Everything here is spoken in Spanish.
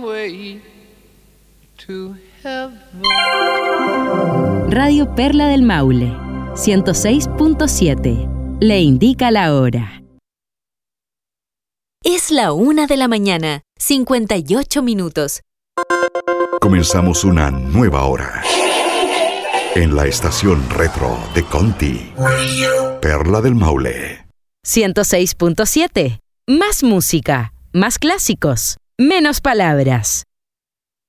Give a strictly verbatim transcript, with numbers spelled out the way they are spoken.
way to heaven. Radio Perla del Maule, ciento seis punto siete. Le indica la hora. Es la una de la mañana, cincuenta y ocho minutos. Comenzamos una nueva hora. En la estación retro de Conti. Perla del Maule. ciento seis punto siete. Más música, más clásicos, menos palabras.